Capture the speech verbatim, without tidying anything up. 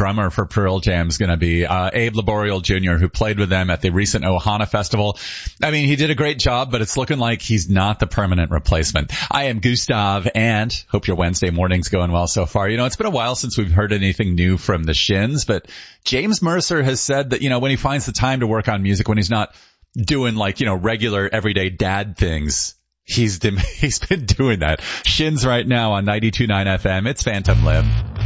drummer for Pearl Jam is going to be. Uh, Abe Laboriel Junior, who played with them at the recent Ohana Festival. I mean, he did a great job, but it's looking like he's not the permanent replacement. I am Gustav, and hope your Wednesday morning's going well so far. You know, it's been a while since we've heard anything new from the Shins, but James Mercer has said that, you know, when he finds the time to work on music, when he's not doing like, you know, regular everyday dad things, He's he's been doing that. Shins right now on ninety-two point nine F M. It's Phantom Limb.